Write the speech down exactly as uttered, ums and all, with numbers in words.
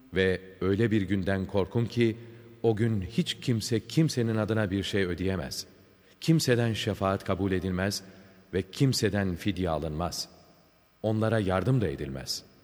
Ve öyle bir günden korkun ki, o gün hiç kimse kimsenin adına bir şey ödeyemez. Kimseden şefaat kabul edilmez ve kimseden fidye alınmaz. Onlara yardım da edilmez.''